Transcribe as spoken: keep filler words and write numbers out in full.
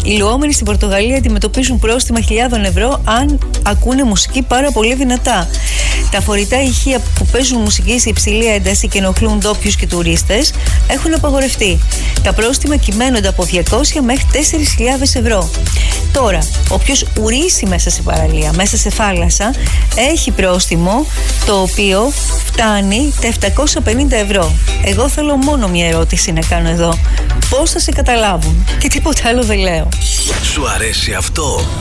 Οι λουόμενοι στην Πορτογαλία αντιμετωπίζουν πρόστιμα χιλιάδων ευρώ αν ακούνε μουσική πάρα πολύ δυνατά. Τα φορητά ηχεία που παίζουν μουσική σε υψηλή ένταση και ενοχλούν ντόπιους και τουρίστες έχουν απαγορευτεί. Τα πρόστιμα κυμαίνονται από διακόσια μέχρι τέσσερις χιλιάδες ευρώ. Τώρα, όποιος ουρήσει μέσα σε παραλία, μέσα σε θάλασσα, έχει πρόστιμο το οποίο φτάνει τα επτακόσια πενήντα ευρώ. Εγώ θέλω μόνο μια ερώτηση να κάνω εδώ. Πώς θα σε καταλάβουν? Και τίποτα άλλο δεν λέω. Σου αρέσει αυτό?